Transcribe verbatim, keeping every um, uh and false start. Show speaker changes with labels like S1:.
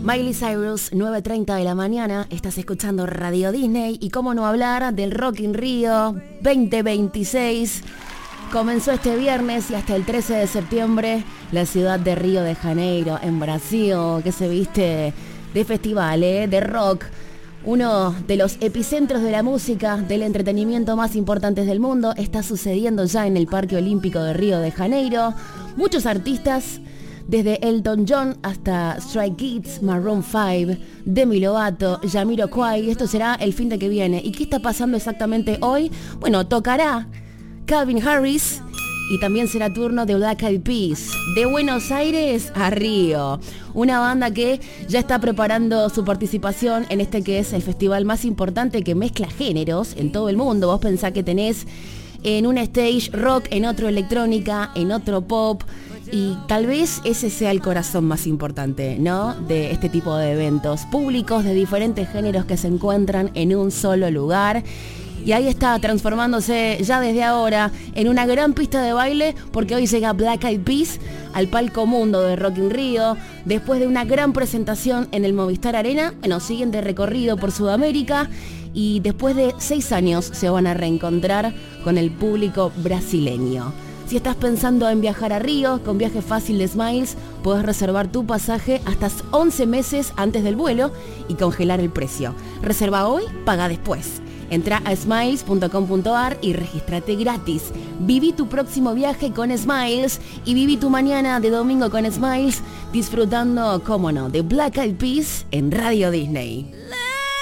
S1: Miley Cyrus, nueve treinta de la mañana, estás escuchando Radio Disney y cómo no hablar del Rock in Rio veinte veintiséis. Comenzó este viernes y hasta el trece de septiembre la ciudad de Río de Janeiro, en Brasil, que se viste de festival, ¿eh? de rock. Uno de los epicentros de la música, del entretenimiento más importantes del mundo, está sucediendo ya en el Parque Olímpico de Río de Janeiro. Muchos artistas, desde Elton John hasta Stray Kids, Maroon cinco, Demi Lovato, Jamiroquai. Esto será el fin de que viene. ¿Y qué está pasando exactamente hoy? Bueno, tocará Calvin Harris y también será turno de Black Eyed Peas. De Buenos Aires a Río. Una banda que ya está preparando su participación en este que es el festival más importante que mezcla géneros en todo el mundo. Vos pensás que tenés en un stage rock, en otro electrónica, en otro pop. Y tal vez ese sea el corazón más importante, ¿no? De este tipo de eventos públicos de diferentes géneros que se encuentran en un solo lugar. Y ahí está transformándose ya desde ahora en una gran pista de baile, porque hoy llega Black Eyed Peas al palco mundo de Rock in Rio. Después de una gran presentación en el Movistar Arena, bueno, siguen de recorrido por Sudamérica y después de seis años se van a reencontrar con el público brasileño. Si estás pensando en viajar a Río, con Viaje Fácil de Smiles, puedes reservar tu pasaje hasta once meses antes del vuelo y congelar el precio. Reserva hoy, paga después. Entra a smiles punto com punto a r y regístrate gratis. Viví tu próximo viaje con Smiles y viví tu mañana de domingo con Smiles, disfrutando, cómo no, de Black Eyed Peas en Radio Disney.